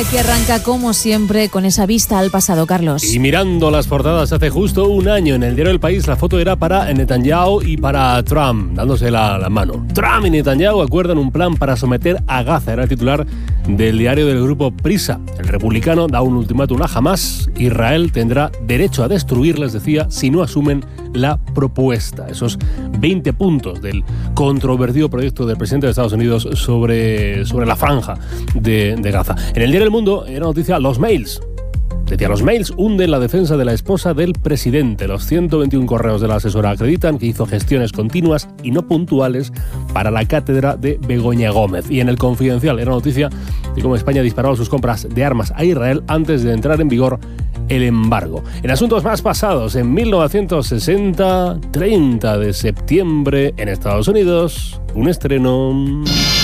Que arranca como siempre con esa vista al pasado, Carlos. Y mirando las portadas, hace justo un año en el diario El País la foto era para Netanyahu y para Trump, dándose la mano. Trump y Netanyahu acuerdan un plan para someter a Gaza, era el titular del diario del grupo Prisa. El republicano da un ultimátum a Hamás: Israel tendrá derecho a destruirles, decía, si no asumen la propuesta. Esos 20 puntos del controvertido proyecto del presidente de Estados Unidos sobre la franja de Gaza. En el diario El Mundo era noticia los mails. Decía, los mails hunden la defensa de la esposa del presidente. Los 121 correos de la asesora acreditan que hizo gestiones continuas y no puntuales para la cátedra de Begoña Gómez. Y en El Confidencial era noticia de cómo España disparó sus compras de armas a Israel antes de entrar en vigor el embargo. En asuntos más pasados, en 1960, 30 de septiembre, en Estados Unidos, un estreno.